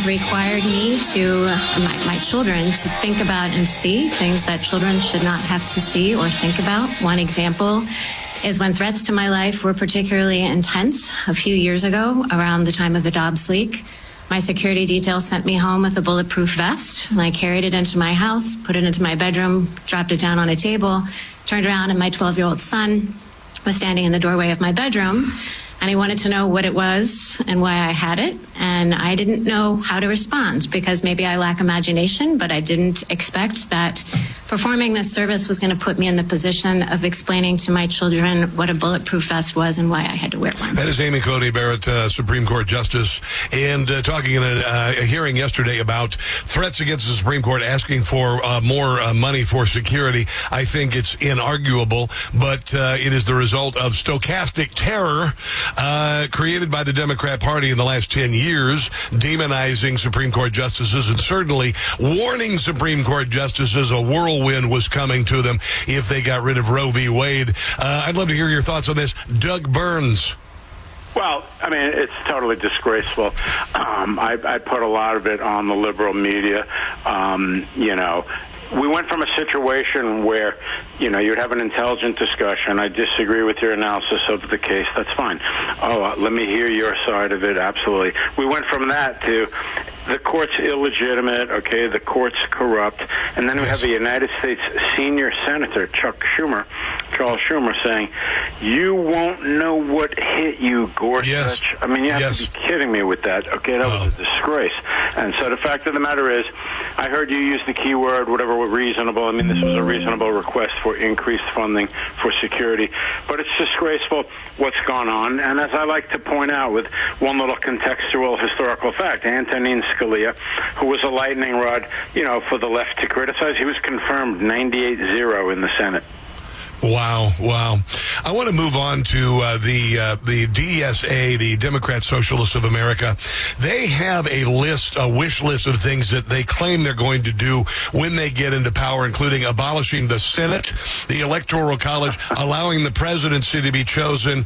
required me to, my children, to think about and see things that children should not have to see or think about. One example is when threats to my life were particularly intense a few years ago around the time of the Dobbs leak. My security detail sent me home with a bulletproof vest, and I carried it into my house, put it into my bedroom, dropped it down on a table, turned around, and my 12-year-old son was standing in the doorway of my bedroom, and he wanted to know what it was and why I had it, and I didn't know how to respond because maybe I lack imagination, but I didn't expect that performing this service was going to put me in the position of explaining to my children what a bulletproof vest was and why I had to wear one. That is Amy Coney Barrett, Supreme Court Justice, and talking in a hearing yesterday about threats against the Supreme Court, asking for more money for security. I think it's inarguable, but it is the result of stochastic terror created by the Democrat Party in the last 10 years, demonizing Supreme Court justices and certainly warning Supreme Court justices a whirlwind was coming to them if they got rid of Roe v. Wade. I'd love to hear your thoughts on this. Doug Burns. Well, I mean, it's totally disgraceful. I put a lot of it on the liberal media. We went from a situation where, you'd have an intelligent discussion. I disagree with your analysis of the case. That's fine. Let me hear your side of it. Absolutely. We went from that to the court's illegitimate, okay, the court's corrupt, and then we have the United States senior senator, Charles Schumer, saying, you won't know what hit you, Gorsuch. Yes. I mean, you have to be kidding me with that. Okay, that was a disgrace. And so the fact of the matter is, I heard you use the key word, whatever was reasonable. I mean, this was a reasonable request for increased funding for security. But it's disgraceful what's gone on. And as I like to point out with one little contextual historical fact, Antonin Scalia, who was a lightning rod, for the left to criticize, he was confirmed 98-0 in the Senate. Wow. I want to move on to the DSA, the Democrat Socialists of America. They have a wish list of things that they claim they're going to do when they get into power, including abolishing the Senate, the Electoral College, allowing the presidency to be chosen.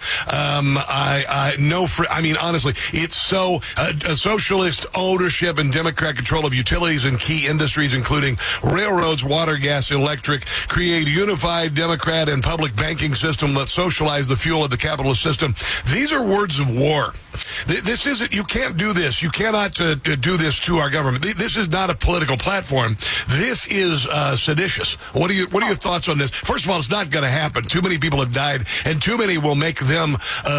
Honestly, it's so a socialist ownership and Democrat control of utilities and key industries, including railroads, water, gas, electric, create unified Democrat and public banking system, let's socialize the fuel of the capitalist system. These are words of war. This isn't, you can't do this. You cannot do this to our government. This is not a political platform. This is seditious. What are your thoughts on this? First of all, it's not going to happen. Too many people have died, and too many will make them,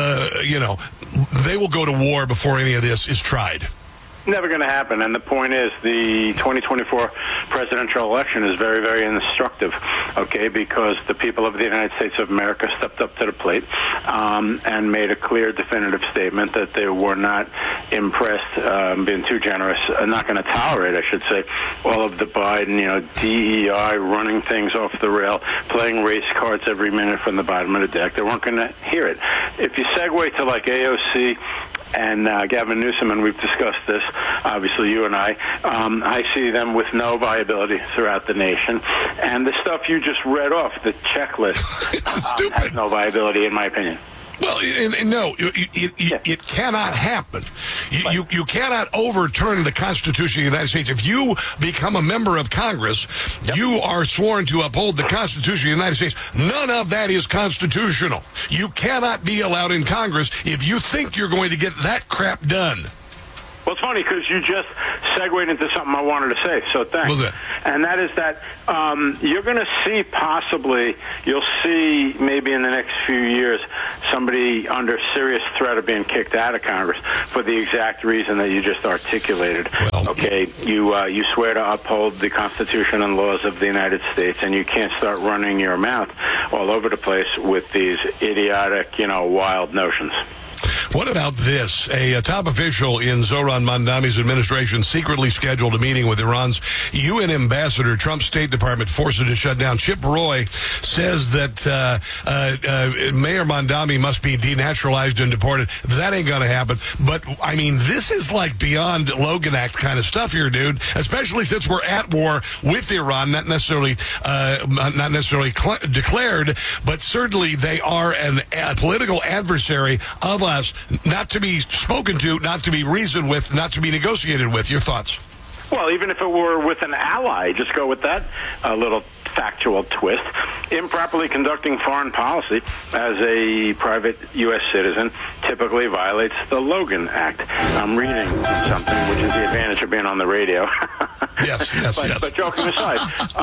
they will go to war before any of this is tried. Never going to happen. And the point is, the 2024 presidential election is very, very instructive, okay, because the people of the United States of America stepped up to the plate and made a clear, definitive statement that they were not impressed, being too generous, not going to tolerate, I should say, all of the Biden, DEI running things off the rail, playing race cards every minute from the bottom of the deck. They weren't going to hear it. If you segue to like AOC and Gavin Newsom, and we've discussed this, obviously you and I see them with no viability throughout the nation. And the stuff you just read off, the checklist, has no viability, in my opinion. Well, no, it cannot happen. You cannot overturn the Constitution of the United States. If you become a member of Congress, you are sworn to uphold the Constitution of the United States. None of that is constitutional. You cannot be allowed in Congress if you think you're going to get that crap done. Well, it's funny because you just segued into something I wanted to say, so thanks. What was that? And that is that you're going to see you'll see maybe in the next few years somebody under serious threat of being kicked out of Congress for the exact reason that you just articulated. Well, okay, you swear to uphold the Constitution and laws of the United States, and you can't start running your mouth all over the place with these idiotic, wild notions. What about this? A top official in Zoran Mandami's administration secretly scheduled a meeting with Iran's UN ambassador. Trump's State Department forced it to shut down. Chip Roy says that Mayor Mandami must be denaturalized and deported. That ain't going to happen. But, I mean, this is like beyond Logan Act kind of stuff here, dude, especially since we're at war with Iran, not necessarily declared, but certainly they are a political adversary of us. not to be spoken to, not to be reasoned with, not to be negotiated with. Your thoughts? Well, even if it were with an ally, just go with that little factual twist. Improperly conducting foreign policy as a private U.S. citizen typically violates the Logan Act. I'm reading something, which is the advantage of being on the radio. Yes. But joking aside,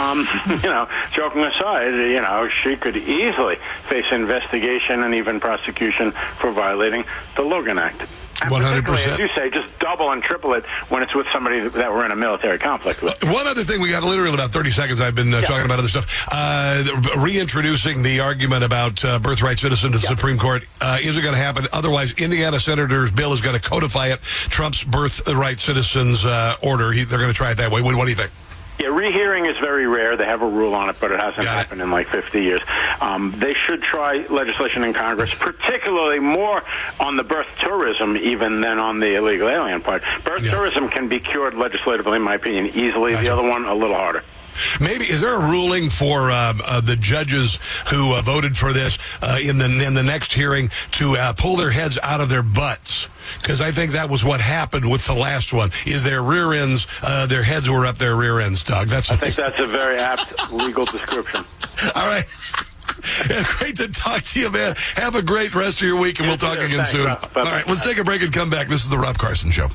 she could easily face investigation and even prosecution for violating the Logan Act. 100%. As you say, just double and triple it when it's with somebody that we're in a military conflict with. One other thing, we got literally about 30 seconds. I've been talking about other stuff. Reintroducing the argument about birthright citizen to the Supreme Court isn't going to happen. Otherwise, Indiana Senator's bill is going to codify it. Trump's birthright citizens order. They're going to try it that way. What do you think? Yeah, rehearing is very rare. They have a rule on it, but it hasn't happened in like 50 years. They should try legislation in Congress, particularly more on the birth tourism even than on the illegal alien part. Birth tourism can be cured legislatively, in my opinion, easily. The other one, a little harder. Maybe, is there a ruling for the judges who voted for this in the next hearing to pull their heads out of their butts? Because I think that was what happened with the last one, is their rear ends, their heads were up their rear ends, Doug. I think that's a very apt legal description. All right. Great to talk to you, man. Have a great rest of your week, and we'll talk again soon. All right, let's take a break and come back. This is the Rob Carson Show.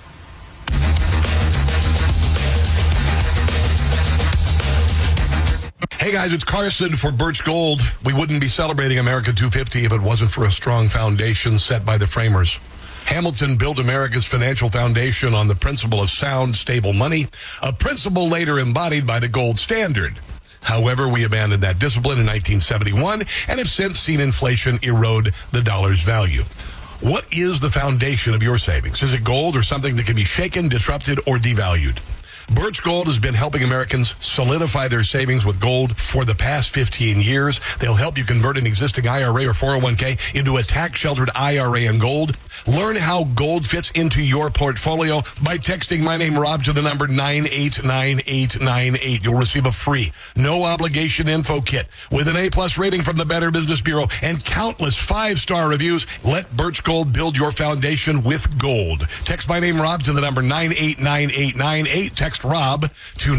Hey guys, it's Carson for Birch Gold. We wouldn't be celebrating America 250 if it wasn't for a strong foundation set by the framers. Hamilton built America's financial foundation on the principle of sound, stable money, a principle later embodied by the gold standard. However, we abandoned that discipline in 1971 and have since seen inflation erode the dollar's value. What is the foundation of your savings? Is it gold or something that can be shaken, disrupted, or devalued? Birch Gold has been helping Americans solidify their savings with gold for the past 15 years. They'll help you convert an existing IRA or 401k into a tax-sheltered IRA in gold. Learn how gold fits into your portfolio by texting my name, Rob, to the number 989898. You'll receive a free, no-obligation info kit with an A-plus rating from the Better Business Bureau and countless 5-star reviews. Let Birch Gold build your foundation with gold. Text my name, Rob, to the number 989898. Text Rob to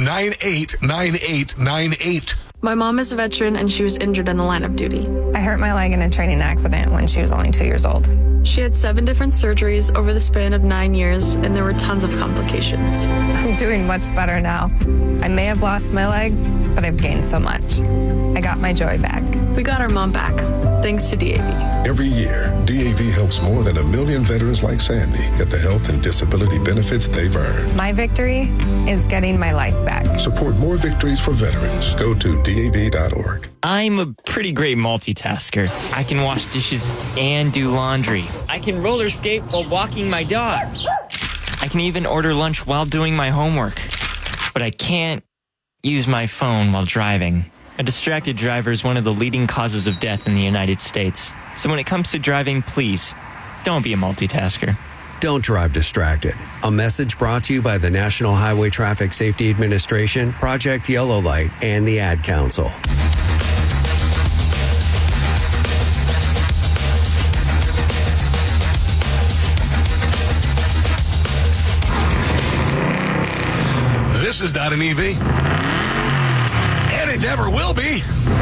989898. My mom is a veteran and she was injured in the line of duty. I hurt my leg in a training accident when she was only 2 years old. She had 7 different surgeries over the span of 9 years, and there were tons of complications. I'm doing much better now. I may have lost my leg, but I've gained so much. I got my joy back. We got our mom back, thanks to DAV. Every year, DAV helps more than 1 million veterans like Sandy get the health and disability benefits they've earned. My victory is getting my life back. Support more victories for veterans. Go to DAV.org. I'm a pretty great multitasker. I can wash dishes and do laundry. I can roller skate while walking my dog. I can even order lunch while doing my homework. But I can't use my phone while driving. A distracted driver is one of the leading causes of death in the United States. So when it comes to driving, please, don't be a multitasker. Don't drive distracted. A message brought to you by the National Highway Traffic Safety Administration, Project Yellow Light, and the Ad Council. This is not an EV. And it never will be.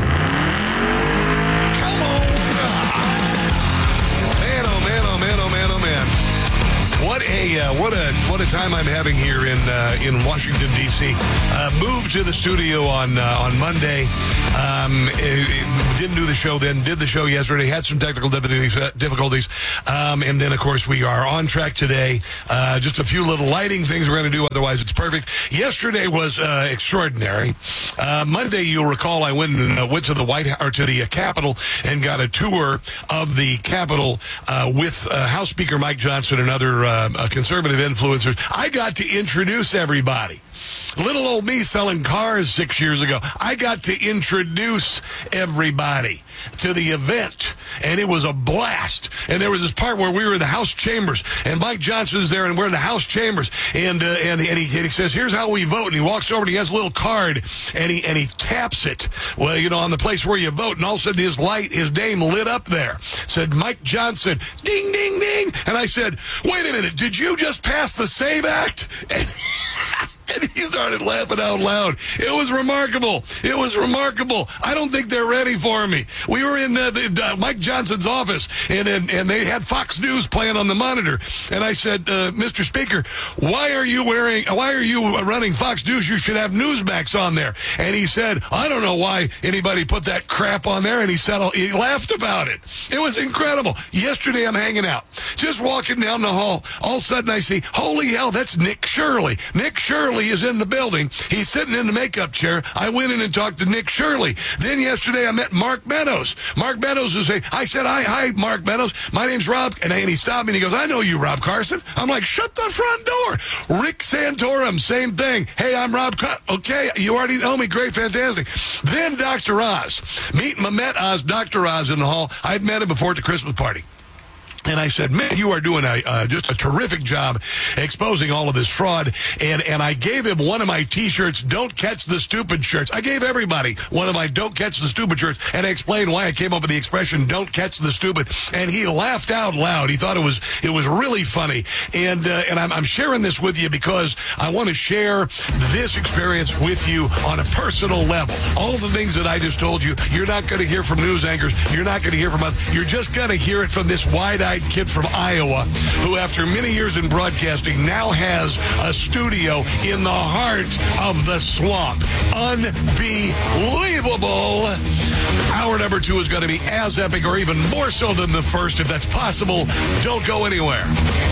Come on. Man, oh man, oh man, oh man, oh man. What a time I'm having here in Washington D.C. Moved to the studio on Monday. Didn't do the show then. Did the show yesterday. Had some technical difficulties. And then of course we are on track today. Just a few little lighting things we're going to do. Otherwise it's perfect. Yesterday was extraordinary. Monday, you'll recall, I went to the to the Capitol and got a tour of the Capitol with House Speaker Mike Johnson and other conservative influencers. I got to introduce everybody. Little old me selling cars 6 years ago. I got to introduce everybody to the event, and it was a blast. And there was this part where we were in the House chambers, and Mike Johnson's there, and we're in the House chambers, and he says, "Here's how we vote." And he walks over and he has a little card, and he taps it, well, on the place where you vote, and all of a sudden his name lit up there. It said Mike Johnson, ding, ding, ding. And I said, "Wait a minute, did you just pass the SAVE Act?" And he started laughing out loud. It was remarkable. It was remarkable. I don't think they're ready for me. We were in Mike Johnson's office, and they had Fox News playing on the monitor. And I said, "Mr. Speaker, why are you running Fox News? You should have Newsmax on there." And he said, "I don't know why anybody put that crap on there." And he laughed about it. It was incredible. Yesterday I'm hanging out, just walking down the hall. All of a sudden I see, holy hell, that's Nick Shirley. Nick Shirley is in the building. He's sitting in the makeup chair. I went in and talked to Nick Shirley. Then yesterday I met Mark Meadows. Mark Meadows I said, hi, Mark Meadows. My name's Rob. And he stopped me and he goes, "I know you, Rob Carson." I'm like, "Shut the front door." Rick Santorum, same thing. "Hey, I'm Rob Carson." "Okay, you already know me. Great, fantastic." Then Dr. Oz. Met Oz, Dr. Oz in the hall. I'd met him before at the Christmas party. And I said, "Man, you are doing just a terrific job exposing all of this fraud." And I gave him one of my T-shirts, "Don't Catch the Stupid" shirts. I gave everybody one of my "Don't Catch the Stupid" shirts, and I explained why I came up with the expression "Don't catch the stupid." And he laughed out loud. He thought it was really funny. And I'm sharing this with you because I want to share this experience with you on a personal level. All the things that I just told you, you're not going to hear from news anchors. You're not going to hear from us. You're just going to hear it from this wide-eyed kid from Iowa who, after many years in broadcasting, now has a studio in the heart of the swamp. Unbelievable. Hour number 2 is going to be as epic or even more so than the first, if that's possible. Don't go anywhere.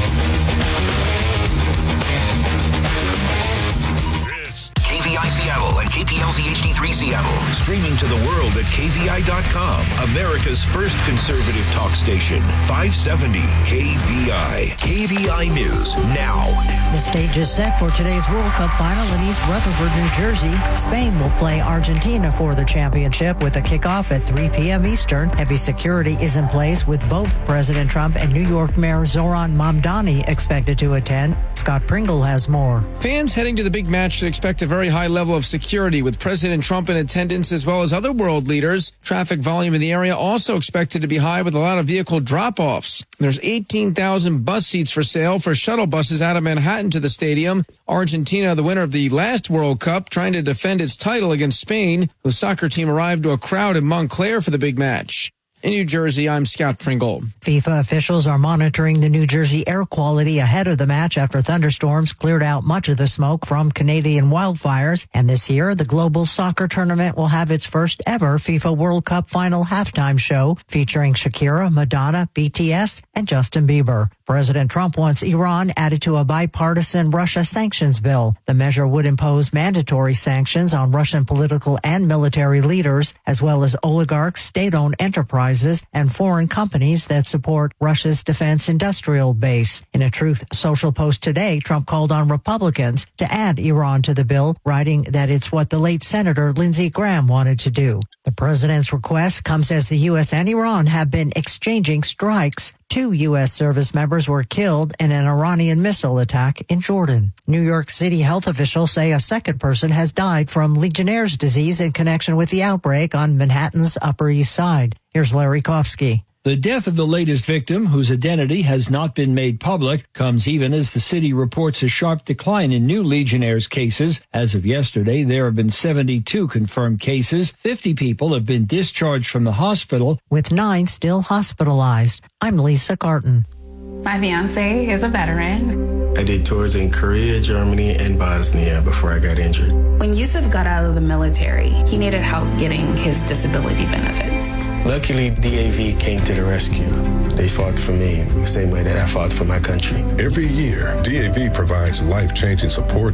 KVI Seattle and KPLZ HD3 Seattle. Streaming to the world at KVI.com. America's first conservative talk station. 570 KVI. KVI News now. The stage is set for today's World Cup final in East Rutherford, New Jersey. Spain will play Argentina for the championship with a kickoff at 3 p.m. Eastern. Heavy security is in place with both President Trump and New York Mayor Zoran Mamdani expected to attend. Scott Pringle has more. Fans heading to the big match should expect a very high level of security with President Trump in attendance as well as other world leaders. Traffic volume in the area also expected to be high with a lot of vehicle drop-offs. There's 18,000 bus seats for sale for shuttle buses out of Manhattan to the stadium. Argentina, the winner of the last World Cup, trying to defend its title against Spain, whose soccer team arrived to a crowd in Montclair for the big match. In New Jersey, I'm Scott Pringle. FIFA officials are monitoring the New Jersey air quality ahead of the match after thunderstorms cleared out much of the smoke from Canadian wildfires. And this year, the global soccer tournament will have its first ever FIFA World Cup final halftime show featuring Shakira, Madonna, BTS, and Justin Bieber. President Trump wants Iran added to a bipartisan Russia sanctions bill. The measure would impose mandatory sanctions on Russian political and military leaders, as well as oligarchs, state-owned enterprises, and foreign companies that support Russia's defense industrial base. In a Truth Social post today, Trump called on Republicans to add Iran to the bill, writing that it's what the late Senator Lindsey Graham wanted to do. The president's request comes as the U.S. and Iran have been exchanging strikes. 2 U.S. service members were killed in an Iranian missile attack in Jordan. New York City health officials say a second person has died from Legionnaire's disease in connection with the outbreak on Manhattan's Upper East Side. Here's Larry Kofsky. The death of the latest victim, whose identity has not been made public, comes even as the city reports a sharp decline in new Legionnaire's cases. As of yesterday, there have been 72 confirmed cases. 50 people have been discharged from the hospital, with 9 still hospitalized. I'm Lisa Carton. My fiance is a veteran. I did tours in Korea, Germany, and Bosnia before I got injured. When Yusuf got out of the military, he needed help getting his disability benefits. Luckily, DAV came to the rescue. They fought for me the same way that I fought for my country. Every year, DAV provides life-changing support